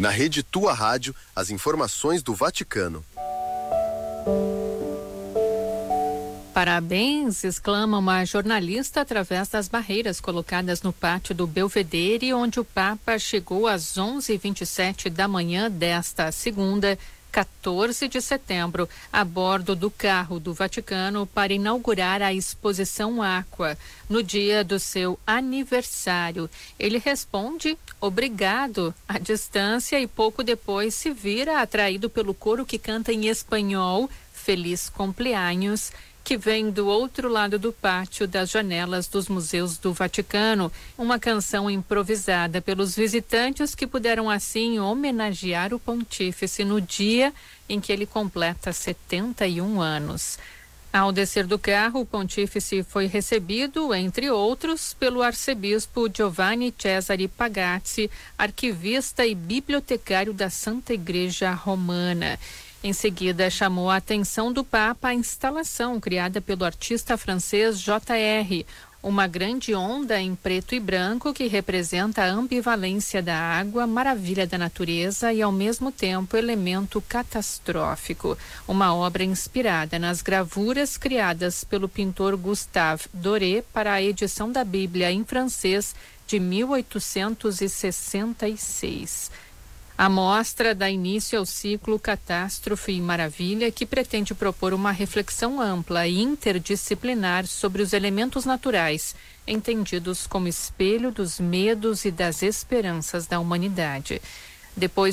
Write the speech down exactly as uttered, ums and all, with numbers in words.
Na rede Tua Rádio, as informações do Vaticano. Parabéns, exclama uma jornalista através das barreiras colocadas no pátio do Belvedere, onde o Papa chegou às onze e vinte e sete da manhã desta segunda, quatorze de setembro, a bordo do carro do Vaticano para inaugurar a exposição Aqua, no dia do seu aniversário. Ele responde obrigado à distância e pouco depois se vira atraído pelo coro que canta em espanhol Feliz Cumpleaños, que vem do outro lado do pátio das janelas dos museus do Vaticano, uma canção improvisada pelos visitantes que puderam assim homenagear o pontífice no dia em que ele completa setenta e um anos. Ao descer do carro, o pontífice foi recebido, entre outros, pelo arcebispo Giovanni Cesare Pagazzi, arquivista e bibliotecário da Santa Igreja Romana. Em seguida, chamou a atenção do Papa a instalação criada pelo artista francês J R, uma grande onda em preto e branco que representa a ambivalência da água, maravilha da natureza e, ao mesmo tempo, elemento catastrófico. Uma obra inspirada nas gravuras criadas pelo pintor Gustave Doré para a edição da Bíblia em francês de mil oitocentos e sessenta e seis. A mostra dá início ao ciclo Catástrofe e Maravilha, que pretende propor uma reflexão ampla e interdisciplinar sobre os elementos naturais, entendidos como espelho dos medos e das esperanças da humanidade. Depois